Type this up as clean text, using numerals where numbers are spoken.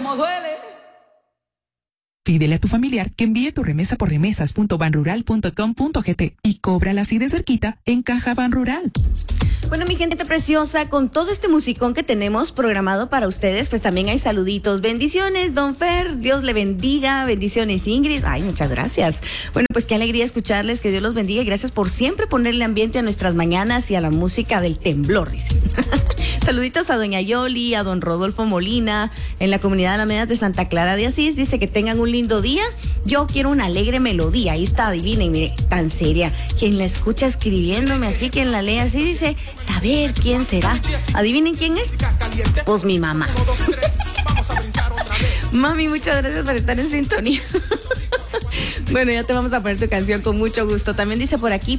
cómo duele. Pídele a tu familiar que envíe tu remesa por remesas.banrural.com.gt y cóbrala así de cerquita en Caja Banrural. Bueno, mi gente preciosa, con todo este musicón que tenemos programado para ustedes, pues también hay saluditos. Bendiciones, don Fer, Dios le bendiga. Bendiciones, Ingrid. Ay, muchas gracias. Bueno, pues qué alegría escucharles, que Dios los bendiga y gracias por siempre ponerle ambiente a nuestras mañanas y a la música del temblor, dice. Saluditos a doña Yoli, a don Rodolfo Molina, en la comunidad de Alamedas de Santa Clara de Asís. Dice que tengan un lindo día. Yo quiero una alegre melodía. Ahí está, adivinen, mire, tan seria. Quien la escucha escribiéndome así, quien la lee así, dice, saber quién será. Adivinen quién es. Pues mi mamá. Mami, muchas gracias por estar en sintonía. Bueno, ya te vamos a poner tu canción con mucho gusto. También dice por aquí,